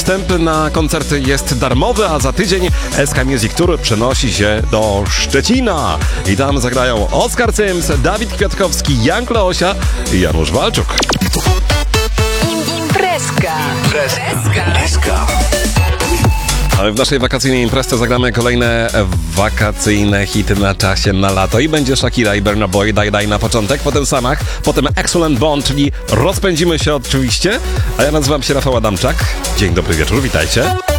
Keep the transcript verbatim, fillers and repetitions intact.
Wstęp na koncert jest darmowy, a za tydzień S K Music Tour przenosi się do Szczecina. I tam zagrają Oskar Cyms, Dawid Kwiatkowski, Jan Kleosia i Janusz Walczuk. Imprezka. Imprezka. Ale w naszej wakacyjnej imprezie zagramy kolejne wakacyjne hity na czasie, na lato. I będzie Shakira i Burna Boy, Daj Daj na początek, potem Samach, potem Excellent Bond, czyli rozpędzimy się oczywiście. A ja nazywam się Rafał Adamczak. Dzień dobry wieczór, witajcie.